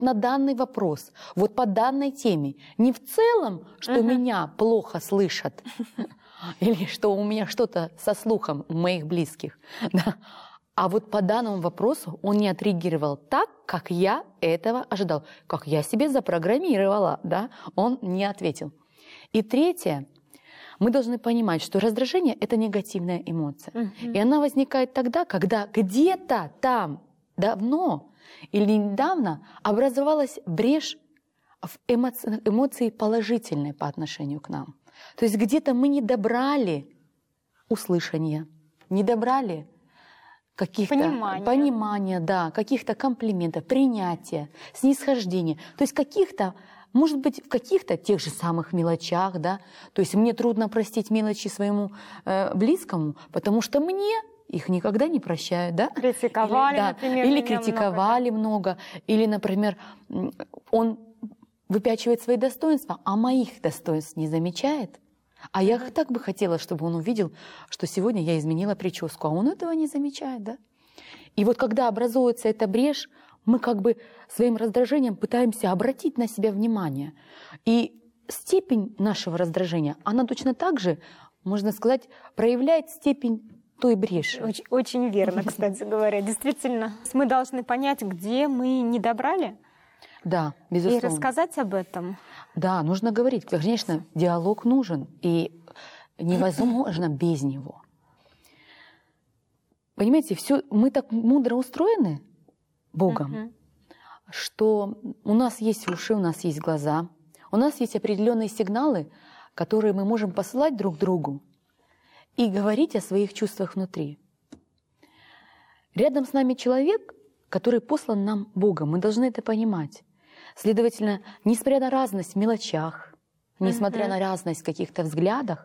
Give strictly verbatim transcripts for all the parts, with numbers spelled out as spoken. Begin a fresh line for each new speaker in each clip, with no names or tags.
на данный вопрос, вот по данной теме. Не в целом, что uh-huh. меня плохо слышат, или что у меня что-то со слухом у моих близких. Да? А вот по данному вопросу он не отреагировал так, как я этого ожидал, как я себе запрограммировала. Да? Он не ответил. И третье. Мы должны понимать, что раздражение – это негативная эмоция. Uh-huh. И она возникает тогда, когда где-то там давно или недавно образовалась брешь в эмоции, эмоции положительные по отношению к нам. То есть где-то мы не добрали услышания, не добрали каких-то
понимания,
понимания, да, каких-то комплиментов, принятия, снисхождения. То есть каких-то, может быть, в каких-то тех же самых мелочах, да. То есть мне трудно простить мелочи своему э, близкому, потому что мне их никогда не прощают, да?
Критиковали,
или, да,
например,
или критиковали много, да? много, или, например, он выпячивает свои достоинства, а моих достоинств не замечает. А я так бы хотела, чтобы он увидел, что сегодня я изменила прическу, а он этого не замечает, да? И вот когда образуется эта брешь, мы как бы своим раздражением пытаемся обратить на себя внимание. И степень нашего раздражения, она точно так же, можно сказать, проявляет степень той бреши.
Очень, очень верно, кстати говоря. Действительно, мы должны понять, где мы не добрали.
Да, безусловно.
И рассказать об этом.
Да, нужно говорить. Конечно, диалог нужен, и невозможно без него. Понимаете, все, мы так мудро устроены Богом, uh-huh. что у нас есть уши, у нас есть глаза, у нас есть определенные сигналы, которые мы можем посылать друг другу и говорить о своих чувствах внутри. Рядом с нами человек, который послан нам Богом, мы должны это понимать. Следовательно, несмотря на разность в мелочах, несмотря uh-huh. на разность в каких-то взглядах,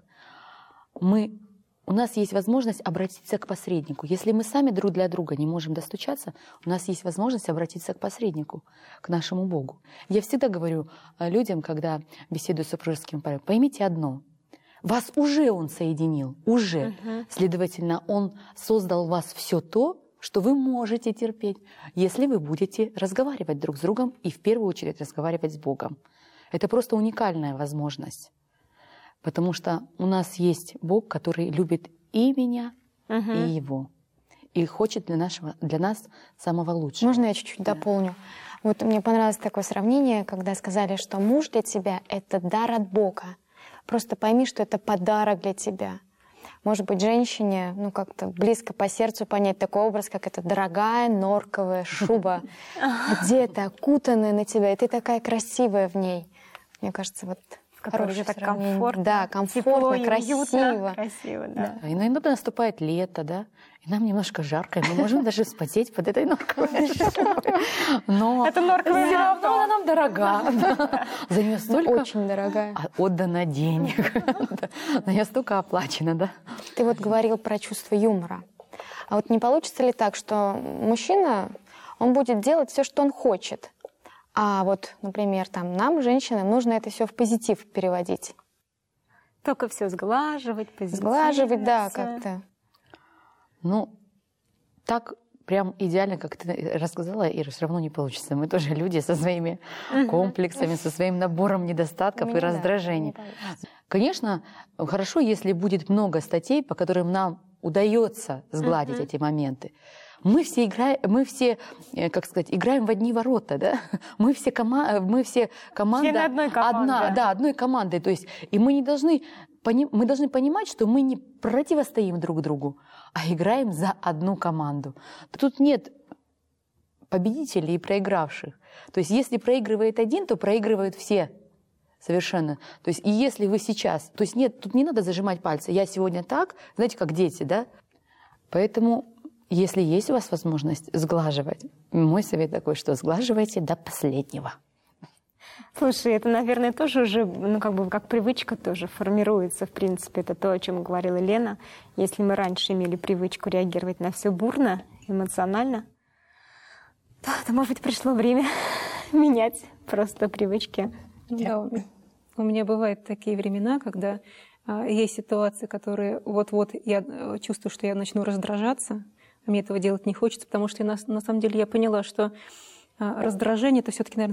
мы, у нас есть возможность обратиться к посреднику. Если мы сами друг для друга не можем достучаться, у нас есть возможность обратиться к посреднику, к нашему Богу. Я всегда говорю людям, когда беседую с супружеским парой, поймите одно. Вас уже Он соединил, уже. Uh-huh. Следовательно, Он создал в вас все то, что вы можете терпеть, если вы будете разговаривать друг с другом и в первую очередь разговаривать с Богом. Это просто уникальная возможность. Потому что у нас есть Бог, который любит и меня, uh-huh. и Его. И хочет для, нашего, для нас самого лучшего.
Можно я чуть-чуть да. дополню? Вот мне понравилось такое сравнение, когда сказали, что муж для тебя — это дар от Бога. Просто пойми, что это подарок для тебя. Может быть, женщине ну, как-то близко по сердцу понять такой образ, как эта дорогая норковая шуба, одетая, окутанная на тебя, и ты такая красивая в ней. Мне кажется, вот хорошее
так
сравнение.
комфортно,
да, комфортно, красиво.
красиво да.
Да. Иногда наступает лето, да, и нам немножко жарко, и мы можем даже вспотеть под этой норковой шубой. Но
это норковая
все равно она нам дорога. За нее столько
очень дорогая.
отдано денег, на нее столько оплачено, да.
Ты вот говорил про чувство юмора. А вот не получится ли так, что мужчина, он будет делать все, что он хочет, а вот, например, там, нам, женщинам, нужно это все в позитив переводить?
Только все сглаживать, позитивно.
Сглаживать, да, как-то.
Ну, так прям идеально, как ты рассказала, Ира, все равно не получится. Мы тоже люди со своими комплексами, со своим набором недостатков и раздражений. Конечно, хорошо, если будет много статей, по которым нам удается сгладить эти моменты. Мы все играем, мы все, как сказать, играем в одни ворота, да? Мы все, кома мы все команда,
все одной команды.
Одна, да, одной командой. То есть, и мы не должны, мы должны понимать, что мы не противостоим друг другу, а играем за одну команду. Тут нет победителей и проигравших. То есть, если проигрывает один, то проигрывают все. Совершенно. То есть, и если вы сейчас... То есть, нет, тут не надо зажимать пальцы. Я сегодня так, знаете, как дети, да? Поэтому... Если есть у вас возможность сглаживать, мой совет такой, что сглаживайте до последнего.
Слушай, это, наверное, тоже уже, ну, как бы, как привычка тоже формируется, в принципе. Это то, о чем говорила Лена. Если мы раньше имели привычку реагировать на все бурно, эмоционально, то, то может быть, пришло время менять просто привычки.
Да, у меня бывают такие времена, когда а, есть ситуации, которые вот-вот я чувствую, что я начну раздражаться, а мне этого делать не хочется, потому что я, на, на самом деле я поняла, что а, раздражение — это все-таки, наверное,